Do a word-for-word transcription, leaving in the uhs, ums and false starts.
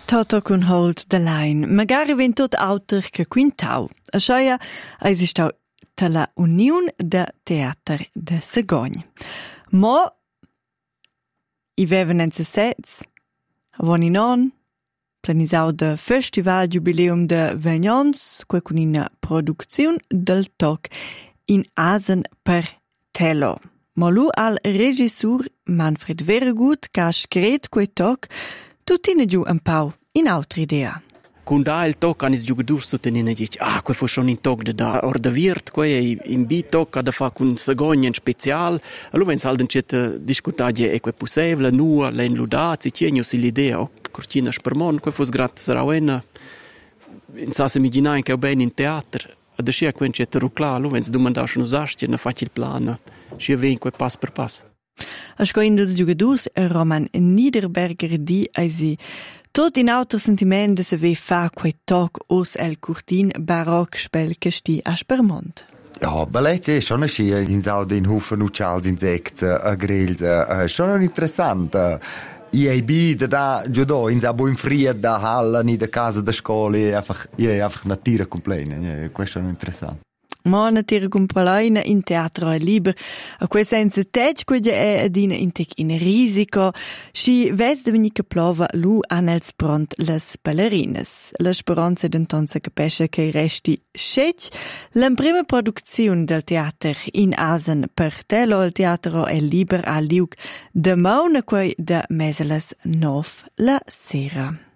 Toto con hold the line. Magari vin tot auter che quintau. A schaia esistau la Union de Theater de Segogn. Mo i veven en se sets, avon in on, planisau de Festival Jubileum de Vignons, quei con una produzione del toc in Asen per Tello. Ma lu al regisseur Manfred Veregut, ca scret quei toc, tuttine giù un pau in altra idea. Quando ha il toc, hanno i giocatori sottenendo e dicono ah, quel fu schon in toc da or da virt, quel è in bi toc da fa con Segogn in special. Allora, wenn salden c'è discutare e quel possibile, nuova, le inludazzi, c'è si l'idea, o cortina spermon, quel fu grazie a una, in sa se immaginare che è bene in teatro, ad ascia quando c'è rucla, allora, wenn si domandasci nos asti, ne facci il plan, ci ven quel passo per passo. A scoin dels giocadors Roman Niederberger di eisi tot in auter sentiment de se ve fa quei toc os el curtin baroc spel che sti a Spermont. Ja, ballet è schon aschi in saude in Hufen Uchals Insekt a grills, schon interessant. I ei bi da da judo in sa buin fried da halla ni da casa da scole einfach je einfach natira complene. Questo è interessant. Ma natira compalaina in teatro è liber. A quei senza tec queglia è adina in tec in risico. Si ves de venica plova lu anels pront las ballerines. La speranza d'entonza capesce che i resti scec. La prima produzione del teatro in Asen per Tello il teatro è liber a liug de mauna quei de meselas nov la sera.